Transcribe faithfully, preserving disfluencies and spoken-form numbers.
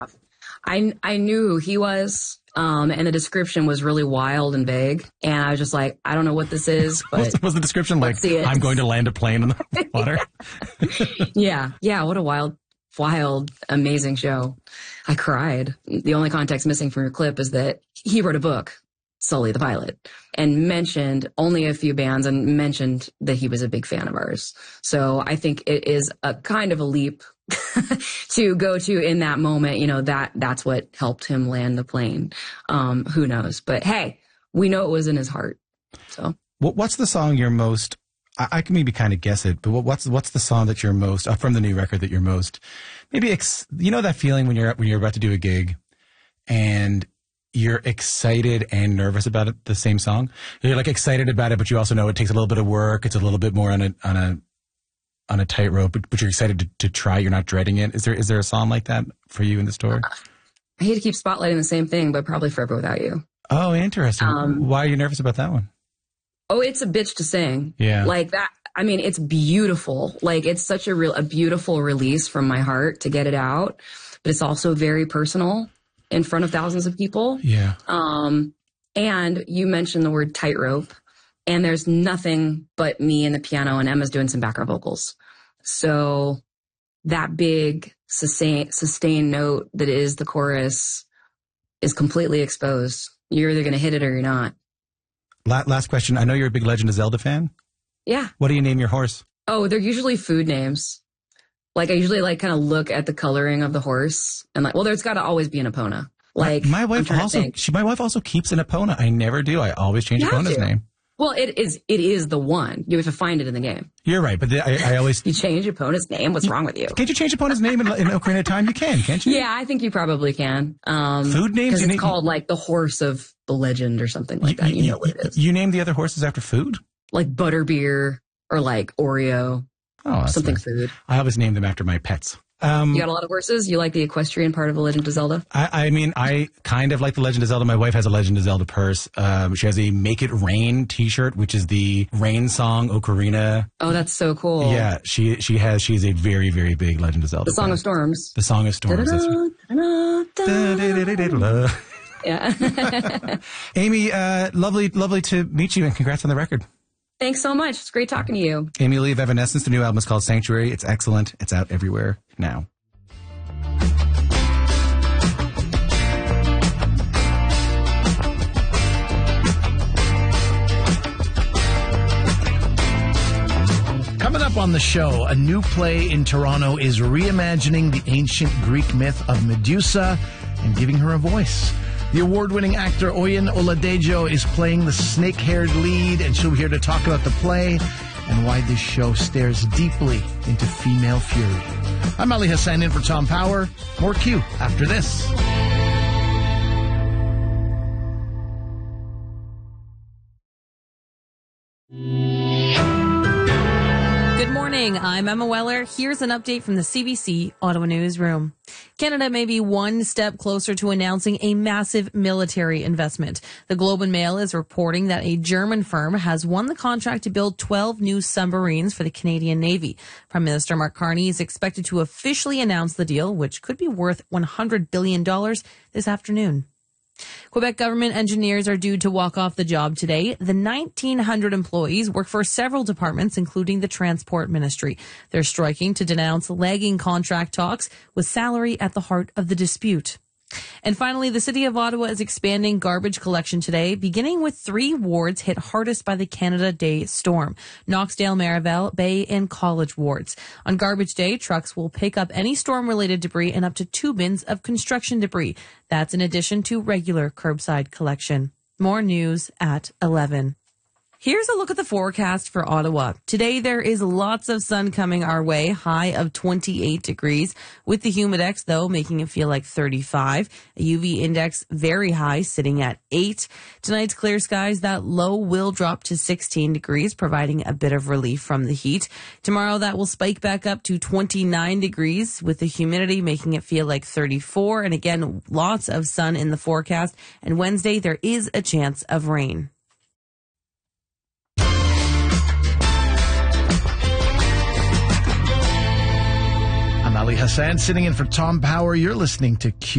I I knew who he was, um, and the description was really wild and vague. And I was just like, I don't know what this is, but was, was the description like, I'm going to land a plane in the water? yeah, yeah. What a wild, wild, amazing show. I cried. The only context missing from your clip is that he wrote a book, Sully the Pilot, and mentioned only a few bands and mentioned that he was a big fan of ours. So I think it is a kind of a leap to go to in that moment. You know, that that's what helped him land the plane. Um, who knows? But hey, we know it was in his heart. So what's the song you're most, I, I can maybe kind of guess it, but what's what's the song that you're most, uh, from the new record that you're most, maybe, ex, you know that feeling when you're when you're about to do a gig and you're excited and nervous about it, the same song? You're like excited about it, but you also know it takes a little bit of work. It's a little bit more on a on a on a tightrope, but, but you're excited to, to try. You're not dreading it. Is there is there a song like that for you in the story? I hate to keep spotlighting the same thing, but probably Forever Without You. Oh, interesting. Um, Why are you nervous about that one? Oh, it's a bitch to sing. Yeah. Like that. I mean, it's beautiful. Like it's such a real, a beautiful release from my heart to get it out, but it's also very personal in front of thousands of people. Yeah. Um, and you mentioned the word tightrope, and there's nothing but me and the piano, and Emma's doing some background vocals. So that big sustain, sustained note that is the chorus is completely exposed. You're either going to hit it or you're not. Last question. I know you're a big Legend of Zelda fan. Yeah. What do you name your horse? Oh, they're usually food names. Like I usually like kind of look at the coloring of the horse and like, well, there's got to always be an Epona. Like my, my wife also, she, my wife also keeps an Epona. I never do. I always change Epona's name. Well, it is it is the one. You have to find it in the game. You're right, but the, I, I always... You change Epona's name? What's wrong with you? Can't you change Epona's name in, in Ocarina of Time? You can, can't you? Yeah, I think you probably can. Um, Food names? Because it's name, called like the horse of the legend or something like you, that. You, you know what it is. You name the other horses after food? Like Butterbeer or like Oreo. Oh, something nice. food. I always name them after my pets. Um, you got a lot of horses? You like the equestrian part of the Legend of Zelda? I, I mean, I kind of like the Legend of Zelda. My wife has a Legend of Zelda purse. Um, she has a Make It Rain t-shirt, which is the rain song Ocarina. Oh, that's so cool. Yeah, she she has. She's a very, very big Legend of Zelda The Song fan. of Storms. The Song of Storms. Yeah. Amy, uh, lovely, lovely to meet you, and congrats on the record. Thanks so much. It's great talking to you. Amy Lee of Evanescence. The new album is called Sanctuary. It's excellent. It's out everywhere now. Coming up on the show, a new play in Toronto is reimagining the ancient Greek myth of Medusa and giving her a voice. The award-winning actor Oyin Oladejo is playing the snake-haired lead, and she'll be here to talk about the play and why this show stares deeply into female fury. I'm Ali Hassan in for Tom Power. More Q after this. Good morning. I'm Emma Weller. Here's an update from the C B C Ottawa Newsroom. Canada may be one step closer to announcing a massive military investment. The Globe and Mail is reporting that a German firm has won the contract to build twelve new submarines for the Canadian Navy. Prime Minister Mark Carney is expected to officially announce the deal, which could be worth one hundred billion dollars this afternoon. Quebec government engineers are due to walk off the job today. The nineteen hundred employees work for several departments, including the Transport Ministry. They're striking to denounce lagging contract talks, with salary at the heart of the dispute. And finally, the city of Ottawa is expanding garbage collection today, beginning with three wards hit hardest by the Canada Day storm: Knoxdale, Marival, Bay, and College wards. On Garbage Day, trucks will pick up any storm-related debris and up to two bins of construction debris. That's in addition to regular curbside collection. More news at eleven. Here's a look at the forecast for Ottawa. Today, there is lots of sun coming our way, high of twenty-eight degrees, with the humidex, though, making it feel like thirty-five. A U V index very high, sitting at eight. Tonight's clear skies, that low will drop to sixteen degrees, providing a bit of relief from the heat. Tomorrow, that will spike back up to twenty-nine degrees, with the humidity making it feel like thirty-four. And again, lots of sun in the forecast. And Wednesday, there is a chance of rain. I'm Ali Hassan, sitting in for Tom Power. You're listening to Q.